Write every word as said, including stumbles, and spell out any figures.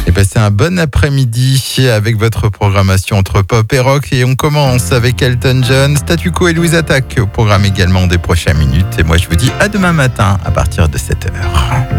Et passez un bon après-midi avec votre programmation entre pop et rock. Et on commence avec Elton John, Statu Quo et Louise Attaque au programme également des prochaines minutes. Et moi, je vous dis à demain matin à partir de sept heures.